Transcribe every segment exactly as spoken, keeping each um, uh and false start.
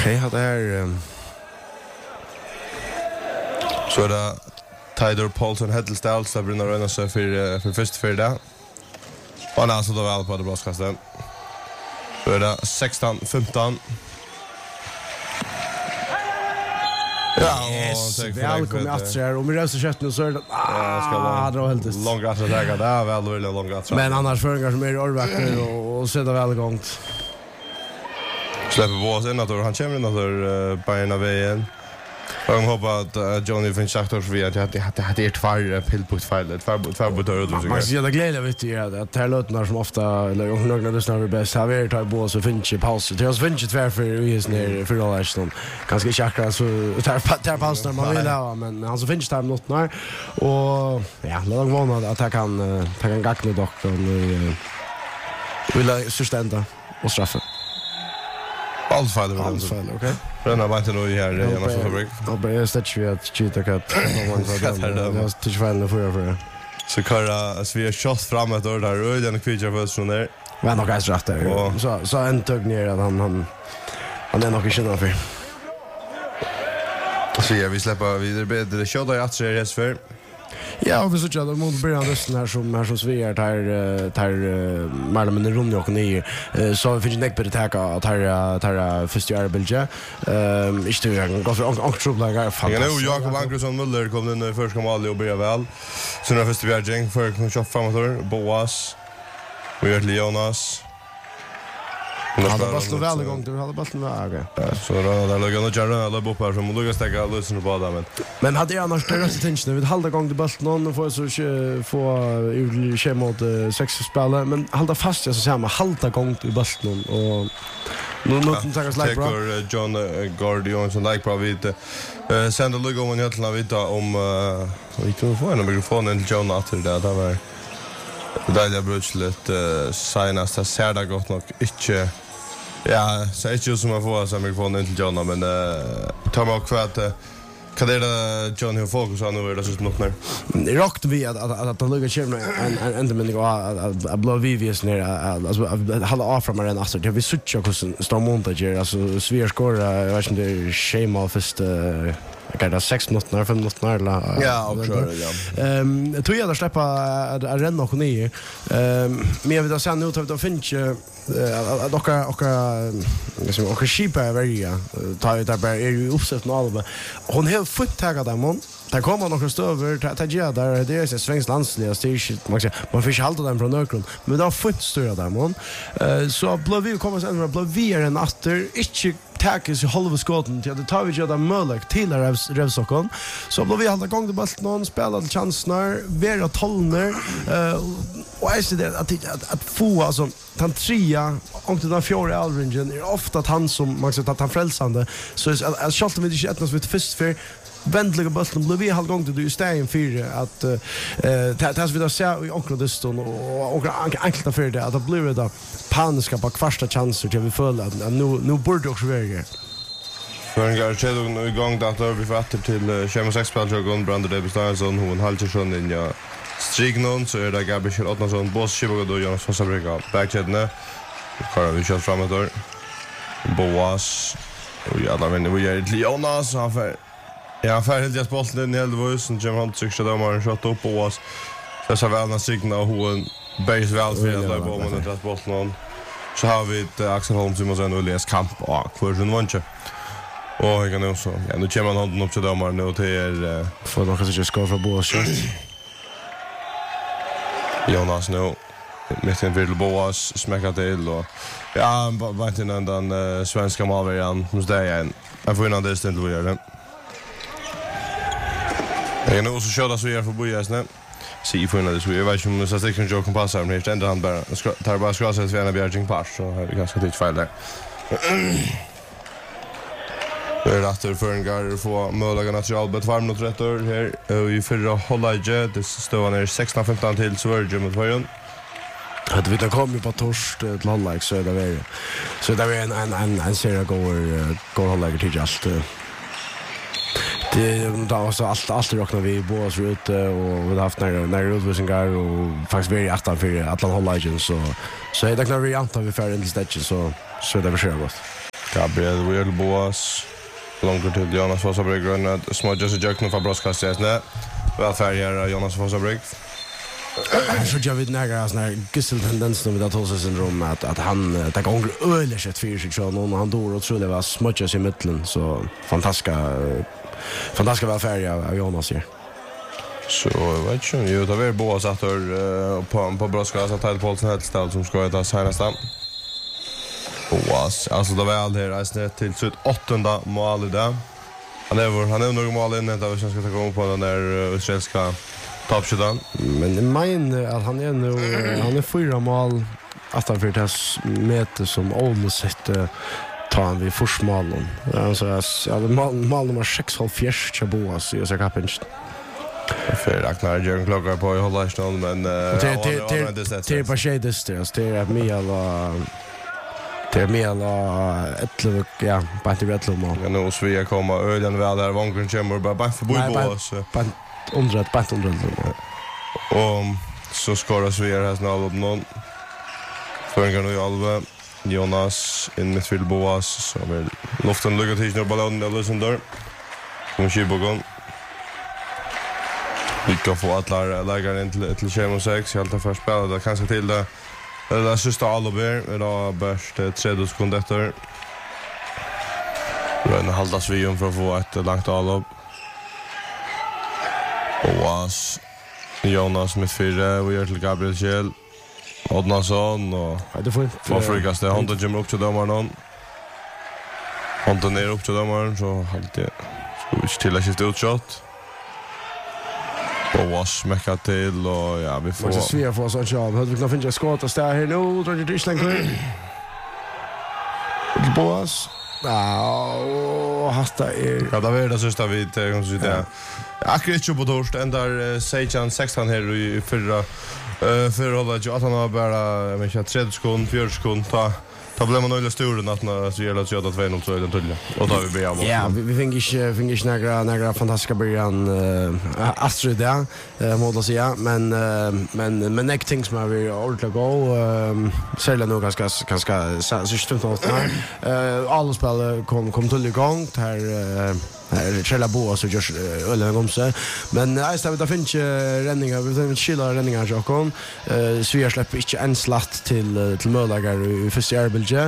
Okej, okay, det är um... så är det Tyler Paulson Heddlestad som brinner röna sig för för först för det. Och han alltså då väl på det broadcasten. Så är det sexton femton. Ja, yes, välkommen att se här. Om vi röstar kött nu så är det... Ah, det var helt just. Långt att lägga det är väl väldigt långt att. Men annars förringar som är i Orvacker och, och sätta väl igångt. Släpper på oss in att han kommer in att uh, Bayern av vägen. Jag hoppas att uh, Johnny finns sagt oss via att det hade ett färre pillpunktfall, ett färbotör ut. Man ser det glädje vet ju att här låter som ofta eller några lyssnar vi bäst har vi tar på så finns ju paus. Det har finns ju tvär för vi är ner för alla stan. Kanske chakra så tar tar paus när man vill ha men han så finns det något när och ja, lång vana att han kan ta en gack med dock och vill sustenta och straffa. Allt fall det allt fall, okej. Bränna bara inte nu här i Jonas fabrik. Och bara stätch vi att cheata kat. Jag tycker väl det för för. Så Kara Svea shot framåt då där och den kvitter för från där. Men nog ganska rätt där. Så så en tugg ner att han han han är nog inte känner för. Så ja, vi släpper vidare bättre shot där att se för. Ja, vi så tjänar mot början rösten här som här som Svea tar tar Marlon i rummet och ner. Så finns det på det tacka att här tar första år Belgia. Ehm, inte jag går för onkeltrublar fantastiskt. Ja, Jakob Ankersson Muller kom in i första mål och började väl. Så när första värjing för att köra framåt Boas. Och gör till Jonas. Han hade bara slå väl igång, du hade bara slå väl. Ja, så då där låg han och Jarren alla upp här som Lucas stäcka lösen på där men. Men hade jag annars det rösta tension vid halva gång det bara någon och få så få ur schemot sex spelare men hålla fast jag så säger man halva gång i bulten och nu nu tar jag like bra. John Guardian som like bra vid eh sända lugg om egentligen vita om vi kan få en mikrofon till John efter det där var det där brutslet senast att ser det gott nog inte. Ja, så är det ju som man får så mikrofonen till John men eh tar man också att kan det där John hur fokus han över det så något när. Rakt vi att att att lugga kärna en en ända men gå att blå vivius ner alltså hålla av från den alltså det vi sucha hur står montage alltså Svea skor jag vet inte shame of first jag kan sex minuter när fem minuter eller ja också ja. Ehm jag tror jag där släppa att renna och ner. Ehm men jag vill säga nu att de finns att och och liksom och skipa varje tar ju där bara är ju uppsatt med alba. Hon har fått taga där man. Där kommer några stöver ta ge där det är så svenskt landsliga station man säger man fick halta den från Nörklund men då fått störa där man. Eh så blev vi kommer sen blev vi en åter inte tackes i halva skotten till det tar vi ju där möjligt till revsokon så blev vi alla gång det bara någon spelade chansnar vara tolner eh och är så det att att, att få alltså han trea och den fjärde Alringen är ofta han som man säger att han frälsande så att skalt vi inte ettnas vid först för vändliga bulten blev vi halv gång till du stegen för att eh tas vi då se i onkelodiston och och enkla för det att det blir det paniska på första chanser till vi följer att nu nu borde också vara för en gång så igång där då vi fattar till tjugosex spelare och Brander Debestansson hon halter sjön in ja Strignon så är det Gabriel Ottmarsson Boss Chibago då Jonas Fossabrega backheadne Kara vi kör framåt då Boas och jävlar men vi är till Jonas han för ja för helt jag spalt den hela voice och Jim Hunt tycker då man shot upp på oss så så väl när Strignon och hon base väl för att lägga på med det spalt någon så har vi ett Axel Holm som måste ändå läsa kamp och kvarsen vanche och jag kan också ja nu kommer han upp till domaren nu till för då kanske ska från Boas Jonas nu med en vill Boas smäcka till och ja var inte någon den svenska målvärden måste det igen jag får innan det ställt vad gör det jag nu så körde så jag för Bojas nu se för innan det så jag vet inte om så att det kan jag kan passa men det ändå han bara tar bara ska sätta Sven Björking pass så har vi ganska tidigt fel där det är efter för en gång få möjliga naturalbet varm mot rätter här och i förra hållage det står ner sexton femton till Sverige mot Bayern. Att vi då kommer på torst till halvlek så är det väl så där är en en en en serie går går hållage till just det då så allt allt rocknar vi bås ute och vi har haft när när utvisningar och faktiskt vi är åtta för att hållage så så är det klart vi antar vi för en stage så så det blir gott. Gabriel Will Boas. Långt till Jonas Fossabreg gröna smudger sig jökna för brostkastet nä. Väl färger Jonas Fossabreg. Så jag vet några såna här gisseltendenser med att hålla syndrom att att han tar gånger öle shit för sig så någon han då och tror det var smudger sig i mitten så fantastiska fantastiska välfärd av Jonas här. Så vet jag ju då är Boas att på på brostkastet till Paulsen Hellstad som ska ta sig nästan. Boas, alltså det var aldrig här till sitt åttonde mål idag. Han är vår, han är nog mål inne där vi ska ta gå på den där israeliska toppskytten. Men min att han är nu han är fyra mål efter för det möte som almost sett tar han vid forsmålen. Alltså ja, mål mål nummer sex och fjärde Boas i så kapen. För Ragnar Jörgen klokar på i Hollandstad men det det det är på shades det är Mia var det är mer alla ett ja, bara inte vet om mål. Ja, nu så vi kommer ölen väl där vanken kommer bara bara förbi på oss. Bara under ett bara under. Och så skorar så vi här snart upp någon. Förgår nu Alva Jonas in med Phil Boas som är luften lugger till när bollen är lösen där. Kom Shibogon. Vi kan få att lära lägga in till till Chemo sex helt för spelet där kanske till det. Det är sista Alber, då bäst tredje sekund efter. Men haldas vi om för att få ett långt avlopp. Boas, Jonas med fyra, vi gör till Gabriel Kjell. Odnason och det får för frikast det han kommer upp till domaren. Han tar ner upp till domaren så halt det. Så vi till att skjuta utskott. Boas mecka till och ja vi får så svär för sån jobb. Hade vi kunnat finna skott och stå här nu drar det inte längre. Boas. Ja, hasta är. Ja, det är det sista vi tar kan så där. Akkurat ju på torsdag ändar sexton sexton här i förra eh för hålla ju att han har bara jag vet inte tredje sekund, fjärde sekund ta ta blev man öle stor att när så gäller det att två noll så är det tydligt. Och då vi be av. Ja, vi vi fick inte fick inte några några fantastiska början eh Astrid där eh måste säga men men men next things som vi ordentligt gå eh sälja nog ganska ganska så stumt eh alla spel kom kom till igång här här Chella Boas så just öle om sig men jag stämmer det finns ränningar vi finns skilla ränningar så kom eh så jag släpper inte en slatt till till Mölagar i första Arbelge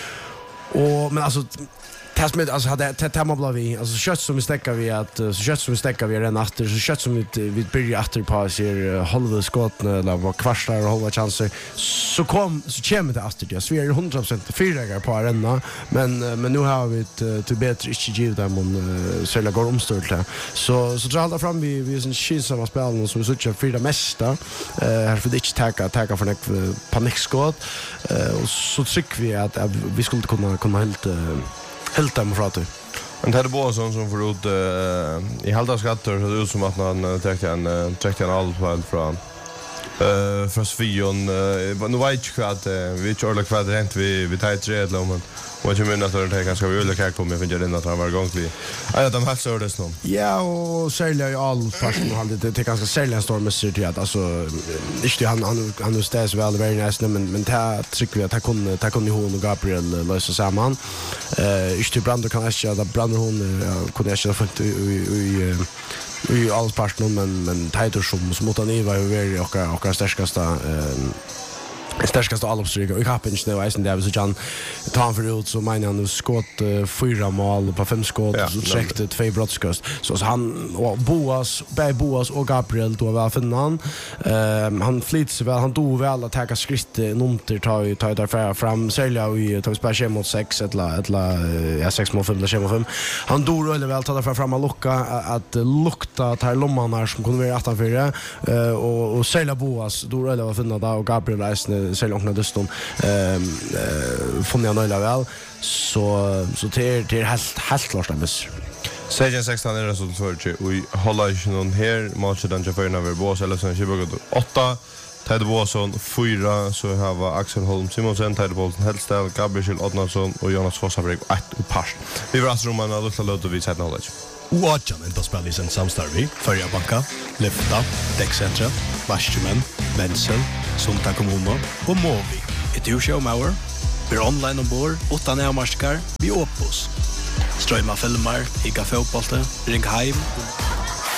och men alltså tas med alltså hade det tema blev vi alltså kött som vi stäcker vi att så kött som vi stäcker vi redan efter så kött som vi vi börjar efter på sig halva skott eller var kvarstar och halva chanser så kom så kommer det efter det så vi är hundra procent fyrlägare på arena men men nu har vi ett till bättre inte ge dem om sälja går omstört så så drar det fram vi vi är en skitsamma spel som så tjocka fyra mesta eh här för det inte tacka tacka för en panikskott och så tycker vi att vi skulle kunna kunna helt helt dem för att men det är bara sån som får ut uh, i halda skatter så det ut som att han täckte en uh, täckte en allfall från eh för Svion uh, nu vet jag att uh, vi kör la kvadrant vi vi tar tre eller men vad jag menar att det kanske vi vill komma jag finner att han var gång vi ja de har så det snart ja och sälja ju all passion hade det det ganska sälja storm med sig att alltså inte han han han stäs väl very nice men men ta tycker vi att han kunde ta kunde hon och Gabriel lösa samman eh inte Brando kan jag att Brando hon kunde jag fått i i all passion men men tighter som som mot han var ju och och starkaste eh starkaste allopstryk och i kappen nu är det där så Jan tar för ut så menar han skott fyra mål på fem skott ja, så checkade två brottskast så, så han och Boas Berg Boas och Gabriel då var finna han ehm han flits väl han tog väl att ta skritt numter ta ta där fram sälja och ta spel mot sex eller eller ja sex mot fem eller mot fem han dog eller väl ta där fram och locka att lukta till lommarna som kunde vara åtta fyra och och sälja Boas då eller var finna där och Gabriel är så långt duston ehm eh från jag nöjda väl så så det det är helt helt klart att sexton sexton är det så för och hålla ju någon här matchen den för när vi bås eller så tjugo åtta Ted Boasson fyra så har vi Axel Holm Simonsen Ted Bolton Hellstad Gabriel Odnason och Jonas Fossabreg ett och pass vi var alltså man alla låt vi sätta hålla Watchan inte spelar i sin samstarvi Förja banka, Lyfta, Dexcentra, Varsjumen, Bensel, Sunta Kommuno och Movi. Ett du show Mauer? Vi är online ombord, utan avmarskar, vi Opus. Strömma filmer, higga fotbollte, ring heim,